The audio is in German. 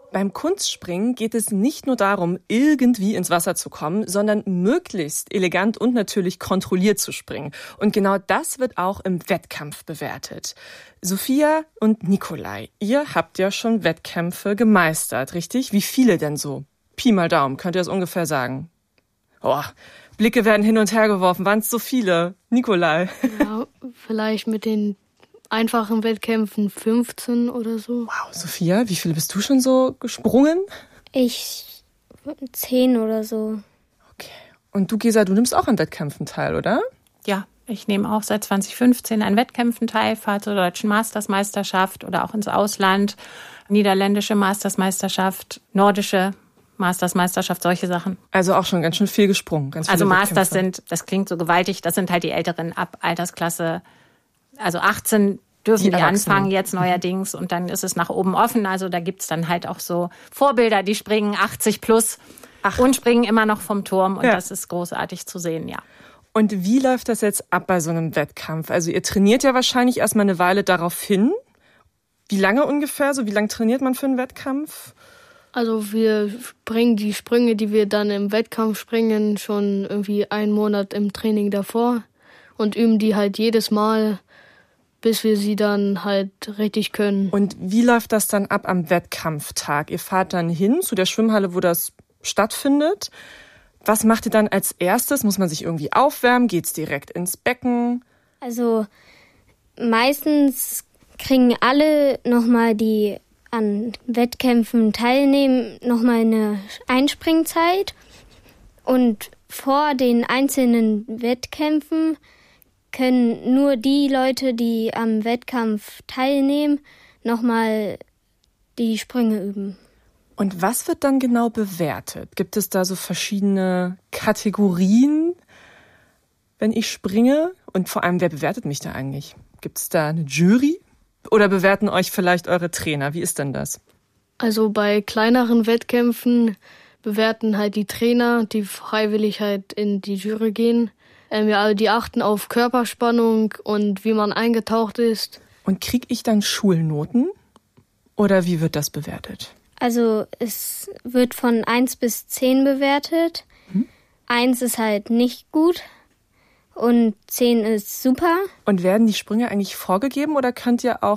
Beim Kunstspringen geht es nicht nur darum, irgendwie ins Wasser zu kommen, sondern möglichst elegant und natürlich kontrolliert zu springen. Und genau das wird auch im Wettkampf bewertet. Sophia und Nikolai, ihr habt ja schon Wettkämpfe gemeistert, richtig? Wie viele denn so? Pi mal Daumen, könnt ihr das ungefähr sagen? Oh, Blicke werden hin und her geworfen. Waren es so viele? Nikolai? Ja, vielleicht mit den einfachen Wettkämpfen 15 oder so. Wow, Sophia, wie viele bist du schon so gesprungen? Ich 10 oder so. Okay. Und du, Gesa, du nimmst auch an Wettkämpfen teil, oder? Ja, ich nehme auch seit 2015 an Wettkämpfen teil, fahre zur deutschen Mastersmeisterschaft oder auch ins Ausland, niederländische Mastersmeisterschaft, nordische Mastersmeisterschaft, solche Sachen. Also auch schon ganz schön viel gesprungen. Ganz also Masters Wettkämpfe. das klingt so gewaltig, das sind halt die Älteren ab Altersklasse, also 18 dürfen die anfangen jetzt neuerdings und dann ist es nach oben offen. Also da gibt's dann halt auch so Vorbilder, die springen 80 plus und springen immer noch vom Turm und das ist großartig zu sehen, ja. Und wie läuft das jetzt ab bei so einem Wettkampf? Also ihr trainiert ja wahrscheinlich erstmal eine Weile darauf hin. Wie lange ungefähr? So wie lange trainiert man für einen Wettkampf? Also wir springen die Sprünge, die wir dann im Wettkampf springen, schon irgendwie einen Monat im Training davor und üben die halt jedes Mal, bis wir sie dann halt richtig können. Und wie läuft das dann ab am Wettkampftag? Ihr fahrt dann hin zu der Schwimmhalle, wo das stattfindet. Was macht ihr dann als erstes? Muss man sich irgendwie aufwärmen? Geht's direkt ins Becken? Also meistens kriegen alle nochmal, die an Wettkämpfen teilnehmen, nochmal eine Einspringzeit. Und vor den einzelnen Wettkämpfen können nur die Leute, die am Wettkampf teilnehmen, nochmal die Sprünge üben. Und was wird dann genau bewertet? Gibt es da so verschiedene Kategorien, wenn ich springe? Und vor allem, wer bewertet mich da eigentlich? Gibt es da eine Jury? Oder bewerten euch vielleicht eure Trainer? Wie ist denn das? Also bei kleineren Wettkämpfen bewerten halt die Trainer, die freiwillig halt in die Jury gehen. Ja, die achten auf Körperspannung und wie man eingetaucht ist. Und kriege ich dann Schulnoten? Oder wie wird das bewertet? Also es wird von 1 bis 10 bewertet. 1 ist halt nicht gut und 10 ist super. Und werden die Sprünge eigentlich vorgegeben oder könnt ihr auch